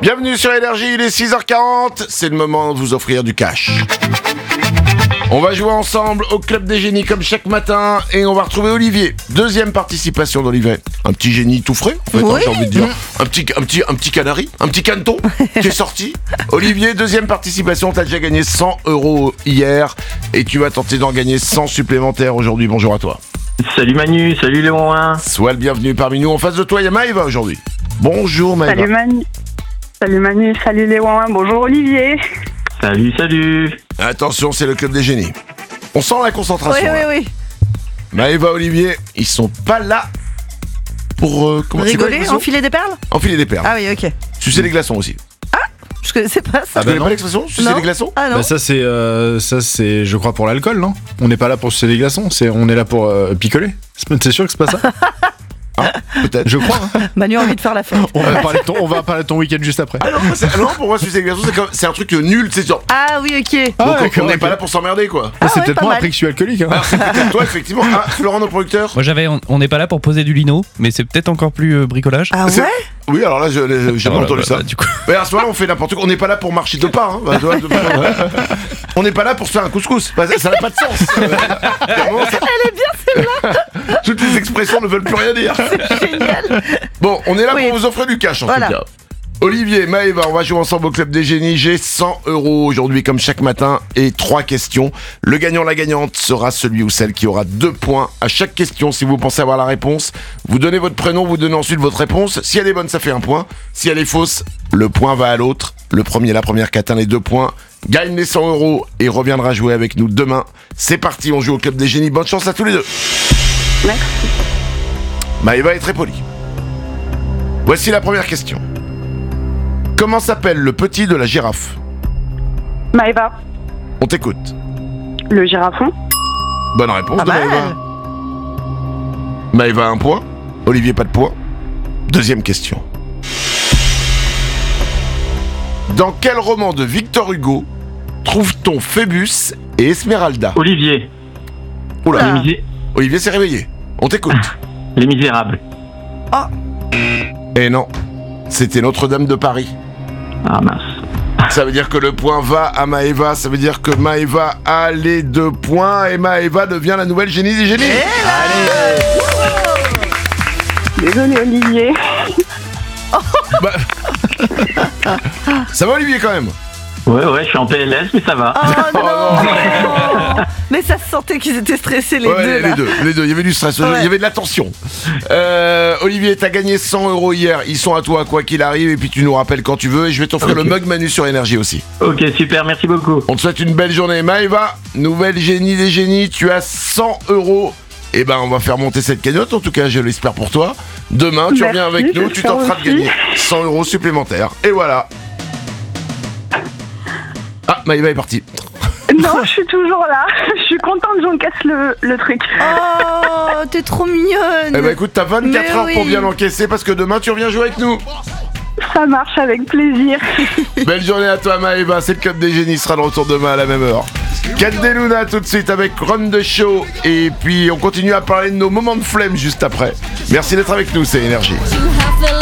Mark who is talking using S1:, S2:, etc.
S1: Bienvenue sur Énergie, il est 6h40, c'est le moment de vous offrir du cash. On va jouer ensemble au Club des Génies comme chaque matin et on va retrouver Olivier. Deuxième participation d'Olivier. Un petit génie tout frais, en fait,
S2: Oui.
S1: j'ai envie de dire. Un petit canari, un petit caneton qui est sorti. Olivier, deuxième participation, t'as déjà gagné 100 € hier et tu vas tenter d'en gagner 100 supplémentaires aujourd'hui. Bonjour à toi.
S3: Salut Manu, salut Léon.
S1: Sois le bienvenu parmi nous. En face de toi, il y a Maëva aujourd'hui. Bonjour Maëva.
S4: Salut Manu, salut Léon, bonjour Olivier.
S3: Salut.
S1: Attention, c'est le Club des Génies. On sent la concentration. là.
S2: Oui.
S1: Maëva, Olivier, ils sont pas là pour
S2: Rigoler, enfiler des perles.
S1: Enfiler des perles.
S2: Ah oui, ok.
S1: Sucer les glaçons aussi.
S2: Je connaissais pas ça.
S1: Tu connais pas l'expression sucer
S2: Non.
S1: les glaçons?
S2: Ah non.
S5: Bah ça c'est je crois pour l'alcool, non? On n'est pas là pour sucer les glaçons, on est là pour picoler. C'est sûr que c'est pas ça?
S1: Peut-être.
S5: Je crois. Hein.
S2: Manu a envie de faire la fête.
S5: On va parler de ton week-end juste après.
S1: Non, pour moi, sucer les glaçons, c'est un truc nul, c'est genre.
S2: Ah oui, ok.
S5: Ah,
S1: Donc,
S5: d'accord,
S1: on n'est
S5: ok.
S1: pas là pour s'emmerder, quoi.
S5: C'est
S2: ouais,
S5: peut-être
S2: pas
S5: moi
S2: mal.
S5: après que je suis alcoolique. Hein.
S1: Alors, c'est peut-être toi, effectivement. Ah, Florent, nos producteurs.
S6: Moi on n'est pas là pour poser du lino, mais c'est peut-être encore plus bricolage.
S2: Ah
S1: C'est-
S2: ouais.
S1: Oui, alors là, j'ai pas
S6: Voilà,
S1: entendu ça.
S6: du coup.
S1: Mais à ce moment-là, on fait n'importe quoi. On n'est pas là pour marcher de pas. Hein. On n'est pas là pour se faire un couscous. Bah, ça n'a pas de sens. Vraiment,
S2: Elle est bien celle-là.
S1: toutes les expressions ne veulent plus rien dire.
S2: Génial.
S1: Bon, on est là
S2: Oui.
S1: pour vous offrir du cash en
S2: Voilà.
S1: tout cas. Olivier, Maëva, on va jouer ensemble au Club des Génies. J'ai 100 € aujourd'hui comme chaque matin et 3 questions. Le gagnant, la gagnante sera celui ou celle qui aura 2 points à chaque question. Si vous pensez avoir la réponse, vous donnez votre prénom, vous donnez ensuite votre réponse. Si elle est bonne, ça fait 1 point. Si elle est fausse, le point va à l'autre. Le premier, la première qui atteint les 2 points gagne les 100 € et reviendra jouer avec nous demain. C'est parti, on joue au Club des Génies. Bonne chance à tous les deux.
S4: Merci.
S1: Maëva est très polie. Voici la première question. Comment s'appelle le petit de la girafe?
S4: Maëva,
S1: On t'écoute.
S4: le girafon.
S1: Bonne réponse
S2: Pas
S1: de Maëva.
S2: mal.
S1: Maëva 1 point. Olivier pas de point. Deuxième question. Dans quel roman de Victor Hugo trouve-t-on Phébus et Esmeralda?
S3: Olivier,
S1: Oula,
S3: les,
S1: Olivier s'est réveillé. On t'écoute.
S3: les Misérables.
S1: Et non, c'était Notre-Dame de Paris.
S3: Ah mince.
S1: Ça veut dire que le point va à Maëva, ça veut dire que Maëva a les 2 points et Maëva devient la nouvelle génie des génies.
S4: Désolé Olivier.
S1: Ça va Olivier quand même?
S3: Ouais, je suis en PLS, mais ça va.
S2: Oh non. Mais ça se sentait qu'ils étaient stressés les
S1: Ouais,
S2: deux là.
S1: les deux, il y avait du stress,
S2: Ouais.
S1: il y avait de la tension. Olivier, t'as gagné 100 € hier, ils sont à toi quoi qu'il arrive et puis tu nous rappelles quand tu veux et je vais t'offrir le mug Manu sur Énergie aussi.
S3: Ok, super, merci beaucoup.
S1: On te souhaite une belle journée. Maëva, nouvelle génie des génies, tu as 100 €. Et ben on va faire monter cette cagnotte, en tout cas je l'espère pour toi. Demain tu
S4: Merci,
S1: reviens avec nous, tu
S4: j'espère
S1: tenteras de
S4: aussi.
S1: gagner 100 € supplémentaires. Et voilà. Ah, Maëva est partie.
S4: Non, je suis toujours là. Je suis contente que j'en casse le truc.
S2: Oh, t'es trop mignonne.
S1: Eh ben écoute, t'as 24
S2: Mais
S1: heures pour
S2: oui.
S1: bien l'encaisser parce que demain tu reviens jouer avec nous.
S4: Ça marche avec plaisir.
S1: Belle journée à toi Maëva, c'est le Club des Génies, sera de retour demain à la même heure. Kat Deluna tout de suite avec Run the Show et puis on continue à parler de nos moments de flemme juste après. Merci d'être avec nous, c'est Énergie.